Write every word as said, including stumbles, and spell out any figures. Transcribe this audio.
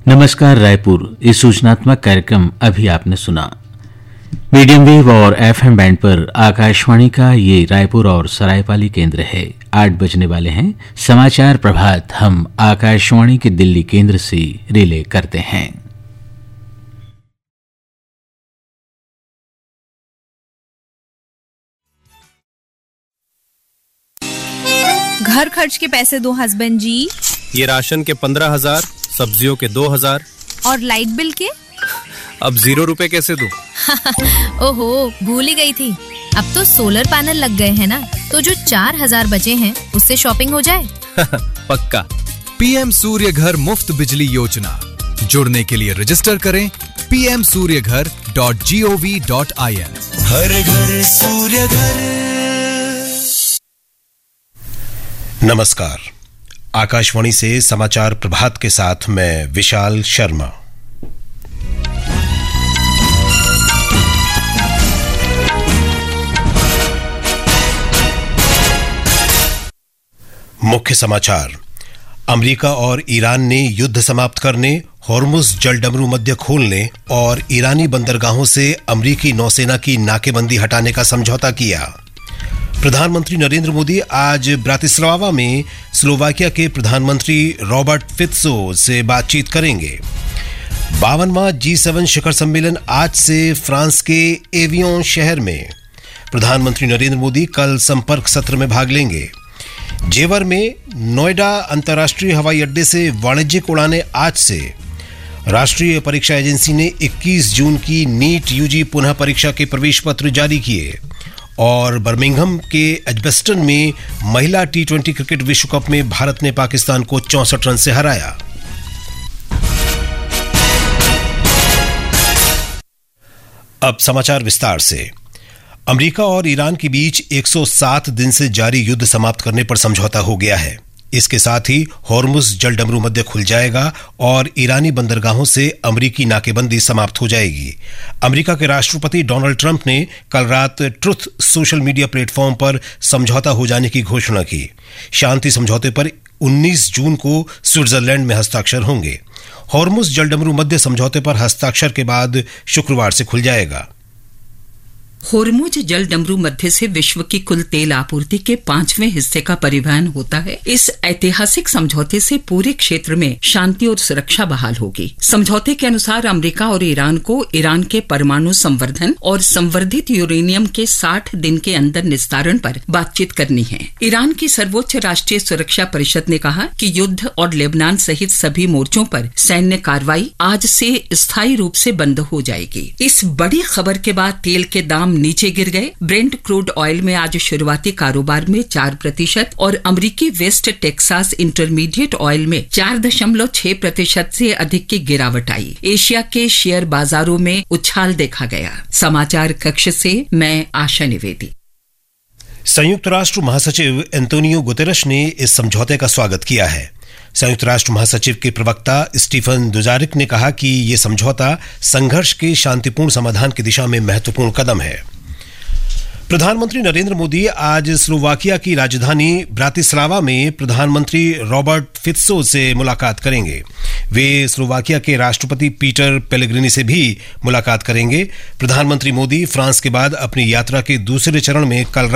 नमस्कार रायपुर। इस सूचनात्मक कार्यक्रम अभी आपने सुना। मीडियम वेव और एफएम बैंड पर आकाशवाणी का ये रायपुर और सरायपाली केंद्र है। आठ बजने वाले हैं। समाचार प्रभात हम आकाशवाणी के दिल्ली केंद्र से रिले करते हैं। घर खर्च के पैसे दो हस्बैंड जी। ये राशन के पंद्रह हजार, सब्जियों के दो हजार और लाइट बिल के? अब जीरो रुपए कैसे दूं? ओहो, भूल ही गई थी। अब तो सोलर पैनल लग गए हैं ना, तो जो चार हजार बचे हैं उससे शॉपिंग हो जाए। पक्का। पीएम सूर्य घर मुफ्त बिजली योजना। जुड़ने के लिए रजिस्टर करें पी एम सूर्य घर dot G O V dot I N. हर घर सूर्य घर। नमस्कार। आकाशवाणी से समाचार प्रभात के साथ मैं विशाल शर्मा। मुख्य समाचार। अमेरिका और ईरान ने युद्ध समाप्त करने, हॉर्मुज जलडमरू मध्य खोलने और ईरानी बंदरगाहों से अमेरिकी नौसेना की नाकेबंदी हटाने का समझौता किया। प्रधानमंत्री नरेंद्र मोदी आज ब्रातिस्लावा में स्लोवाकिया के प्रधानमंत्री रॉबर्ट फित्सो से बातचीत करेंगे। बावनवां जी सेवन शिखर सम्मेलन आज से फ्रांस के एवियन शहर में। प्रधानमंत्री नरेंद्र मोदी कल संपर्क सत्र में भाग लेंगे। जेवर में नोएडा अंतर्राष्ट्रीय हवाई अड्डे से वाणिज्यिक उड़ानें आज से। राष्ट्रीय परीक्षा एजेंसी ने इक्कीस जून की नीट यूजी पुनः परीक्षा के प्रवेश पत्र जारी किए। और बर्मिंघम के एजबेस्टन में महिला टी ट्वेंटी क्रिकेट विश्व कप में भारत ने पाकिस्तान को चौसठ रन से हराया। अब समाचार विस्तार से। अमेरिका और ईरान के बीच एक सौ सात दिन से जारी युद्ध समाप्त करने पर समझौता हो गया है। इसके साथ ही हॉर्मुज जलडमरू मध्य खुल जाएगा और ईरानी बंदरगाहों से अमेरिकी नाकेबंदी समाप्त हो जाएगी। अमेरिका के राष्ट्रपति डोनाल्ड ट्रंप ने कल रात ट्रुथ सोशल मीडिया प्लेटफॉर्म पर समझौता हो जाने की घोषणा की। शांति समझौते पर उन्नीस जून को स्विट्जरलैंड में हस्ताक्षर होंगे। हॉर्मुज जलडमरू मध्य समझौते पर हस्ताक्षर के बाद शुक्रवार से खुल जाएगा। हॉर्मुज जल डमरू मध्य से विश्व की कुल तेल आपूर्ति के पांचवें हिस्से का परिवहन होता है। इस ऐतिहासिक समझौते से पूरे क्षेत्र में शांति और सुरक्षा बहाल होगी। समझौते के अनुसार अमेरिका और ईरान को ईरान के परमाणु संवर्धन और संवर्धित यूरेनियम के साठ दिन के अंदर निस्तारण पर बातचीत करनी है। ईरान की सर्वोच्च राष्ट्रीय सुरक्षा परिषद ने कहा कि युद्ध और लेबनान सहित सभी मोर्चों पर सैन्य कार्रवाई आज से स्थायी रूप से बंद हो जाएगी। इस बड़ी खबर के बाद तेल के दाम नीचे गिर गए। ब्रेंट क्रूड ऑयल में आज शुरुआती कारोबार में चार प्रतिशत और अमरीकी वेस्ट टेक्सास इंटरमीडिएट ऑयल में चार दशमलव छह प्रतिशत से अधिक की गिरावट आई। एशिया के शेयर बाजारों में उछाल देखा गया। समाचार कक्ष से मैं आशा निवेदी। संयुक्त राष्ट्र महासचिव एंटोनियो गुतेरस ने इस समझौते का स्वागत किया है। संयुक्त राष्ट्र महासचिव के प्रवक्ता स्टीफन दुजारिक ने कहा कि यह समझौता संघर्ष के शांतिपूर्ण समाधान की दिशा में महत्वपूर्ण कदम है। प्रधानमंत्री नरेंद्र मोदी आज स्लोवाकिया की राजधानी ब्रातिस्लावा में प्रधानमंत्री रॉबर्ट फित्सो से मुलाकात करेंगे। वे स्लोवाकिया के राष्ट्रपति पीटर पेलेग्रिनी से भी मुलाकात करेंगे। प्रधानमंत्री मोदी फ्रांस के बाद अपनी यात्रा के दूसरे चरण में कल